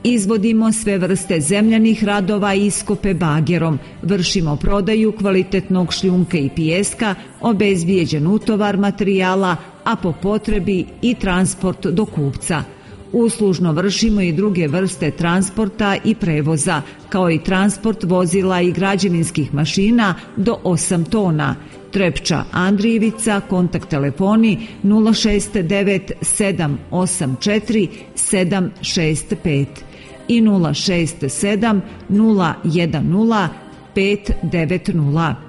Izvodimo sve vrste zemljanih radova i iskope bagerom, vršimo prodaju kvalitetnog šljunka i pijeska, obezbijeđen utovar materijala, a po potrebi i transport do kupca. Uslužno vršimo i druge vrste transporta i prevoza, kao i transport vozila i građevinskih mašina do 8 tona. Trepča Andrijevica, kontakt telefoni 069 784 765 i 067 010 590.